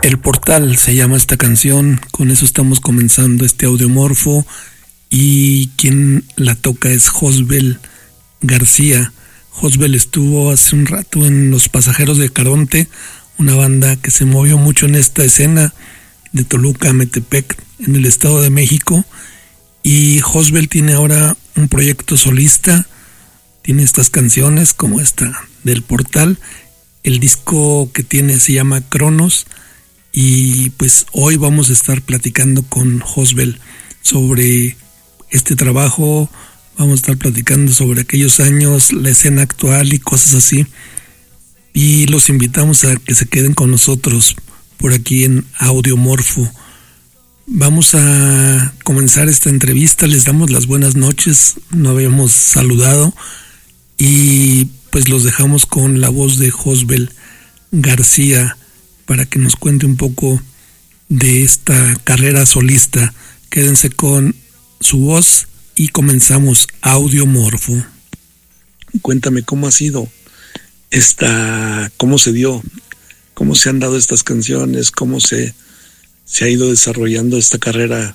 El Portal se llama esta canción, con eso estamos comenzando este audiomorfo y quien la toca es Josbel García. Josbel estuvo hace un rato en Los Pasajeros de Caronte, una banda que se movió mucho en esta escena de Toluca, Metepec, en el Estado de México, y Josbel tiene ahora un proyecto solista, tiene estas canciones como esta del Portal, el disco que tiene se llama Cronos. Y pues hoy vamos a estar platicando con Josbel sobre este trabajo, vamos a estar platicando sobre aquellos años, la escena actual y cosas así. Y los invitamos a que se queden con nosotros por aquí en Audiomorfo. Vamos a comenzar esta entrevista, les damos las buenas noches, no habíamos saludado y pues los dejamos con la voz de Josbel García para que nos cuente un poco de esta carrera solista. Quédense con su voz y comenzamos Audiomorfo. Cuéntame cómo ha sido cómo se dio, cómo se han dado estas canciones, cómo se ha ido desarrollando esta carrera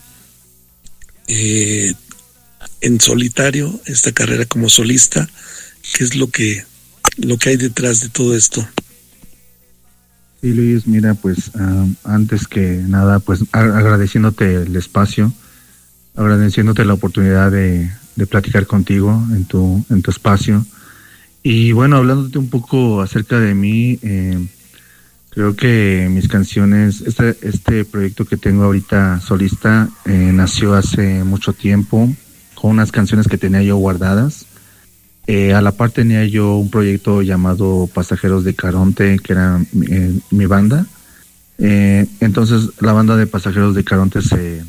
en solitario, esta carrera como solista. ¿Qué es lo que hay detrás de todo esto? Sí, Luis, mira, pues antes que nada, pues agradeciéndote el espacio, agradeciéndote la oportunidad de platicar contigo en tu espacio. Y bueno, hablándote un poco acerca de mí, creo que mis canciones, este proyecto que tengo ahorita solista, nació hace mucho tiempo, con unas canciones que tenía yo guardadas. A la par tenía yo un proyecto llamado Pasajeros de Caronte, que era mi banda. Entonces la banda de Pasajeros de Caronte se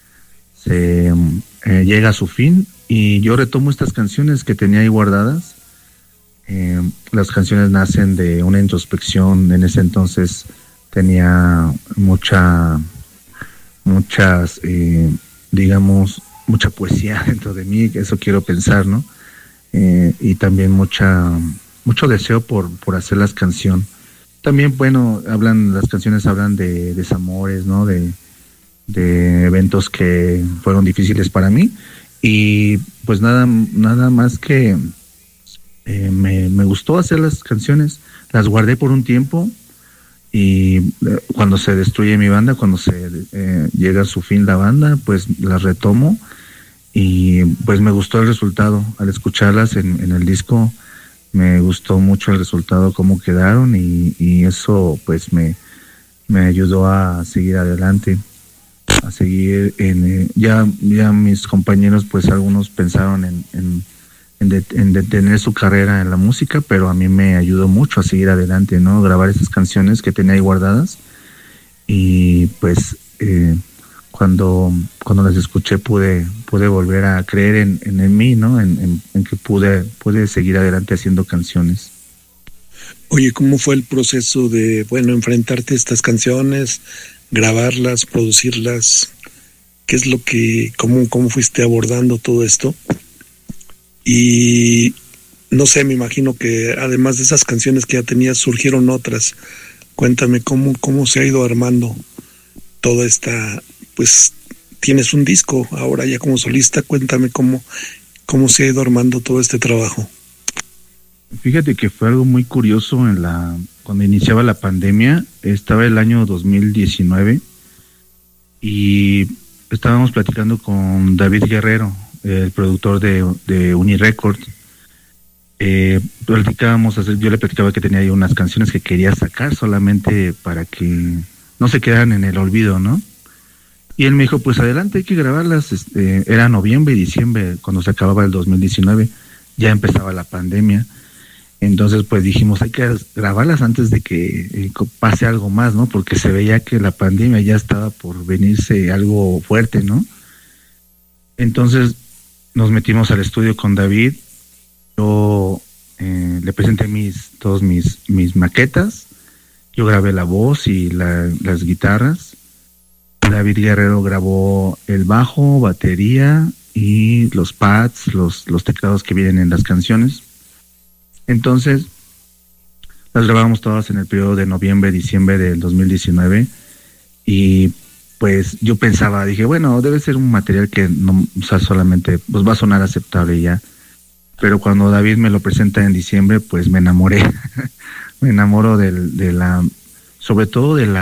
llega a su fin y yo retomo estas canciones que tenía ahí guardadas. Las canciones nacen de una introspección. En ese entonces tenía mucha poesía dentro de mí, eso quiero pensar, ¿no? Y también mucho deseo por hacer las canciones. También, bueno, las canciones hablan de desamores, ¿no? De eventos que fueron difíciles para mí. Y pues nada más que me gustó hacer las canciones. Las guardé por un tiempo y cuando se destruye mi banda, cuando llega a su fin la banda, pues las retomo. Y pues me gustó el resultado al escucharlas en el disco. Me gustó mucho el resultado, cómo quedaron, y eso pues me ayudó a seguir adelante, a seguir ya mis compañeros, pues algunos pensaron en detener su carrera en la música, pero a mí me ayudó mucho a seguir adelante, ¿no? Grabar esas canciones que tenía ahí guardadas, y pues cuando las escuché pude volver a creer en mí, ¿no? En que pude seguir adelante haciendo canciones. Oye, ¿cómo fue el proceso de, enfrentarte a estas canciones, grabarlas, producirlas? ¿Qué es cómo fuiste abordando todo esto? Y no sé, me imagino que además de esas canciones que ya tenías, surgieron otras. Cuéntame cómo se ha ido armando toda esta, pues tienes un disco ahora ya como solista. Cuéntame cómo se ha ido armando todo este trabajo. Fíjate que fue algo muy curioso cuando iniciaba la pandemia. Estaba el año 2019 y estábamos platicando con David Guerrero, el productor de Unirecord. Yo le platicaba que tenía ahí unas canciones que quería sacar solamente para que no se quedaran en el olvido, ¿no? Y él me dijo, pues adelante, hay que grabarlas. Era noviembre y diciembre, cuando se acababa el 2019, ya empezaba la pandemia. Entonces, pues dijimos, hay que grabarlas antes de que pase algo más, ¿no? Porque se veía que la pandemia ya estaba por venirse algo fuerte, ¿no? Entonces, nos metimos al estudio con David. Yo le presenté todas mis maquetas. Yo grabé la voz y las guitarras. David Guerrero grabó el bajo, batería y los pads, los teclados que vienen en las canciones. Entonces, las grabamos todas en el periodo de noviembre-diciembre del 2019 Y pues yo pensaba, dije, bueno, debe ser un material que no, o sea, solamente pues va a sonar aceptable y ya. Pero cuando David me lo presenta en diciembre, pues me enamoré. Me enamoro de la, sobre todo de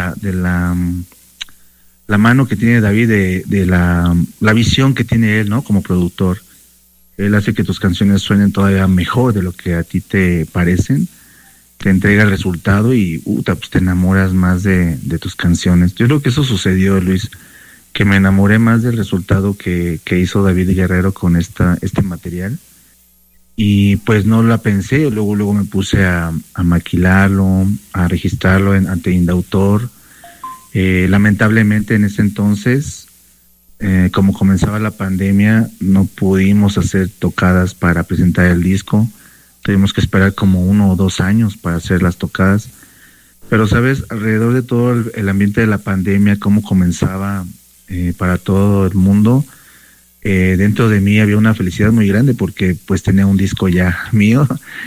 la mano que tiene David, de la visión que tiene él, ¿no? Como productor. Él hace que tus canciones suenen todavía mejor de lo que a ti te parecen. Te entrega el resultado y pues te enamoras más de tus canciones. Yo creo que eso sucedió, Luis, que me enamoré más del resultado que hizo David Guerrero con este material. Y pues no la pensé, luego me puse a maquilarlo, a registrarlo ante Indautor. Lamentablemente en ese entonces, como comenzaba la pandemia, no pudimos hacer tocadas para presentar el disco. Tuvimos que esperar como 1 o 2 años para hacer las tocadas. Pero, ¿sabes? Alrededor de todo el ambiente de la pandemia, cómo comenzaba para todo el mundo, dentro de mí había una felicidad muy grande porque pues tenía un disco ya mío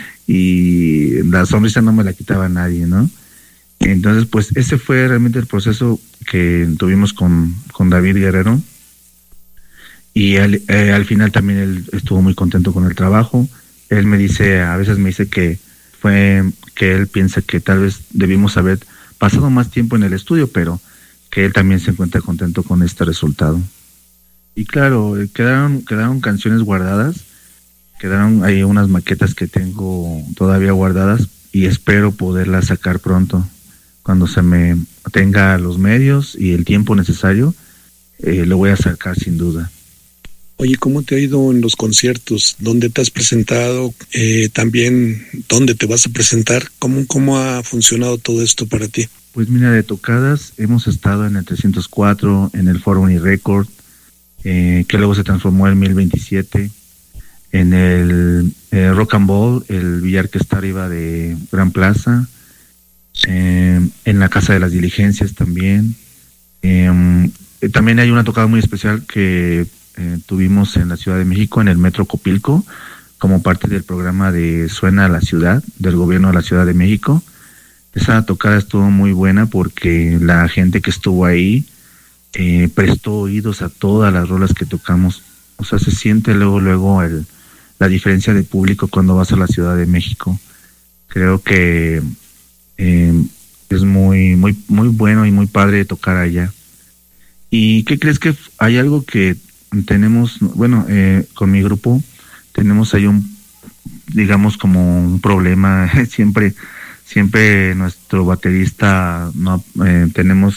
y la sonrisa no me la quitaba nadie, ¿no? Entonces, pues ese fue realmente el proceso que tuvimos con David Guerrero. Y al final también él estuvo muy contento con el trabajo. Él me dice, a veces me dice que él piensa que tal vez debimos haber pasado más tiempo en el estudio, pero que él también se encuentra contento con este resultado. Y claro, quedaron canciones guardadas, quedaron ahí unas maquetas que tengo todavía guardadas y espero poderlas sacar pronto. Cuando se me tenga los medios y el tiempo necesario, lo voy a sacar sin duda. Oye, ¿cómo te ha ido en los conciertos? ¿Dónde te has presentado? También, ¿dónde te vas a presentar? ¿Cómo ha funcionado todo esto para ti? Pues mira, de tocadas hemos estado en el 304, en el Foro Unirecord, que luego se transformó en 1027, en el Rock and Ball, el billar que está arriba de Gran Plaza, en la Casa de las Diligencias también. También hay una tocada muy especial que tuvimos en la Ciudad de México, en el Metro Copilco, como parte del programa de Suena a la Ciudad, del gobierno de la Ciudad de México. Esa tocada estuvo muy buena porque la gente que estuvo ahí prestó oídos a todas las rolas que tocamos. O sea, se siente luego la diferencia de público cuando vas a la Ciudad de México. Creo que es muy bueno y muy padre tocar allá. ¿Y qué crees? Que hay algo que tenemos, bueno, con mi grupo tenemos ahí digamos como un problema. siempre nuestro baterista tenemos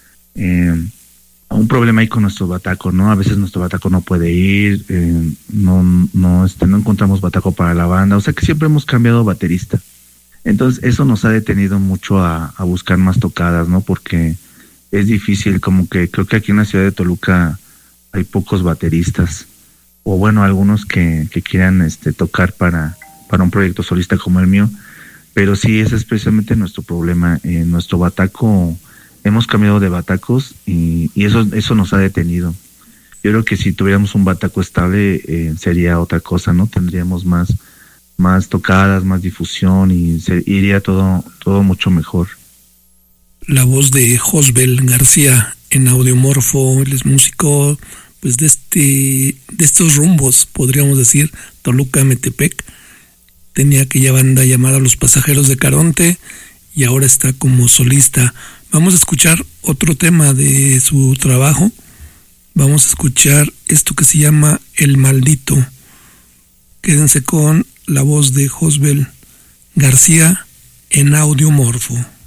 un problema ahí con nuestro bataco, ¿no? A veces nuestro bataco no puede ir, no encontramos bataco para la banda, o sea que siempre hemos cambiado baterista. Entonces eso nos ha detenido mucho a buscar más tocadas, ¿no? Porque es difícil, como que creo que aquí en la ciudad de Toluca hay pocos bateristas, o bueno, algunos que quieran tocar para un proyecto solista como el mío, pero sí, ese es precisamente nuestro problema. Nuestro bataco, hemos cambiado de batacos y eso nos ha detenido. Yo creo que si tuviéramos un bataco estable sería otra cosa, ¿no? Tendríamos más tocadas, más difusión y iría todo mucho mejor. La voz de Josbel García en Audiomorfo, él es músico pues de estos rumbos, podríamos decir, Toluca, Metepec. Tenía aquella banda llamada Los Pasajeros de Caronte y ahora está como solista. Vamos a escuchar otro tema de su trabajo. Vamos a escuchar esto que se llama El Maldito. Quédense con la voz de Josbel García en Audiomorfo.